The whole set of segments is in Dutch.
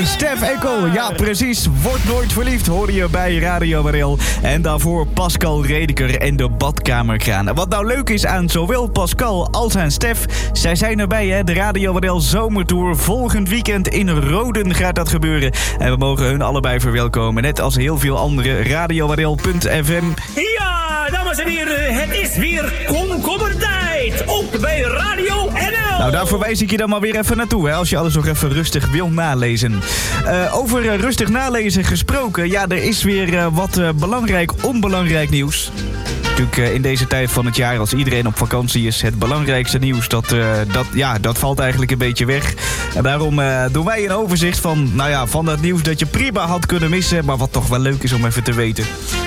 Stef Ekkel, ja precies. Word nooit verliefd, hoorde je bij Radio Warel. En daarvoor Pascal Redeker en de badkamerkraan. Wat nou leuk is aan zowel Pascal als aan Stef, zij zijn erbij, hè. De Radio Warel Zomertour. Volgend weekend in Roden gaat dat gebeuren. En we mogen hun allebei verwelkomen. Net als heel veel andere. RadioWarel.fm. Ja, dames en heren, het is weer komkommertijd. Ook bij Radio NL. Nou, daar verwijs ik je dan maar weer even naartoe, hè, als je alles nog even rustig wil nalezen. Over rustig nalezen gesproken, ja, er is weer wat onbelangrijk nieuws. Natuurlijk in deze tijd van het jaar, als iedereen op vakantie is, het belangrijkste nieuws, dat valt eigenlijk een beetje weg. En daarom doen wij een overzicht van dat nieuws dat je prima had kunnen missen, maar wat toch wel leuk is om even te weten.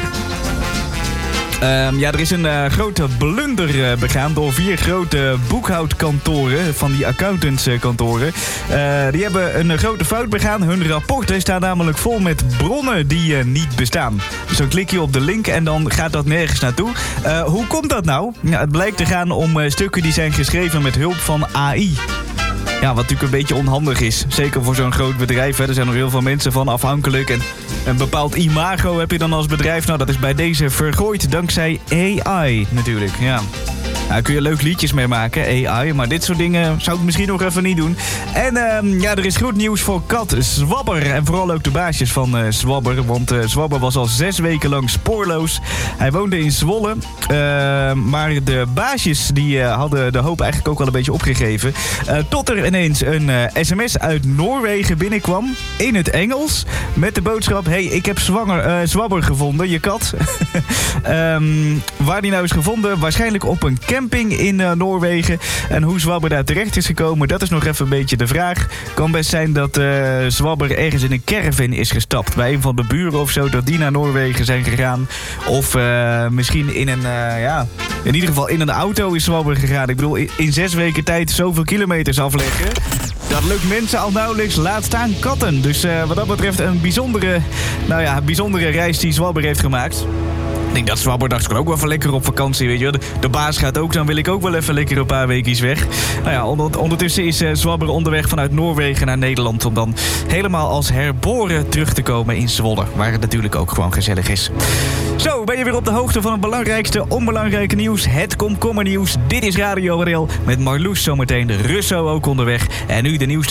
Er is een grote blunder begaan door 4 grote boekhoudkantoren, van die accountantskantoren. Die hebben een grote fout begaan. Hun rapporten staan namelijk vol met bronnen die niet bestaan. Dus dan klik je op de link en dan gaat dat nergens naartoe. Hoe komt dat nou? Ja, het blijkt te gaan om stukken die zijn geschreven met hulp van AI. Ja, wat natuurlijk een beetje onhandig is. Zeker voor zo'n groot bedrijf. Hè. Er zijn nog heel veel mensen van afhankelijk. En een bepaald imago heb je dan als bedrijf. Nou, dat is bij deze vergooid dankzij AI natuurlijk. Ja. Daar kun je leuk liedjes mee maken, AI. Maar dit soort dingen zou ik misschien nog even niet doen. En er is goed nieuws voor kat Zwabber. En vooral ook de baasjes van Zwabber. Want Zwabber was al 6 weken lang spoorloos. Hij woonde in Zwolle. Maar de baasjes die hadden de hoop eigenlijk ook wel een beetje opgegeven. Tot er ineens een sms uit Noorwegen binnenkwam. In het Engels. Met de boodschap: hey, ik heb Zwabber gevonden, je kat. Waar die nou is gevonden? Waarschijnlijk op een camping in Noorwegen. En hoe Zwabber daar terecht is gekomen, dat is nog even een beetje de vraag. Kan best zijn dat Zwabber ergens in een caravan is gestapt. Bij een van de buren of zo, dat die naar Noorwegen zijn gegaan. Of misschien in in ieder geval in een auto is Zwabber gegaan. Ik bedoel, in 6 weken tijd zoveel kilometers afleggen. Dat lukt mensen al nauwelijks, laat staan katten. Dus wat dat betreft een bijzondere reis die Zwabber heeft gemaakt. Ik denk dat Zwabber dacht, ik kan ook wel even lekker op vakantie, weet je. De baas gaat ook, dan wil ik ook wel even lekker een paar weekjes weg. Nou ja, ondertussen is Zwabber onderweg vanuit Noorwegen naar Nederland om dan helemaal als herboren terug te komen in Zwolle, waar het natuurlijk ook gewoon gezellig is. Zo, ben je weer op de hoogte van het belangrijkste onbelangrijke nieuws, het komkommernieuws. Dit is Radio Warel met Marloes zometeen, de Russo ook onderweg. En nu de nieuwste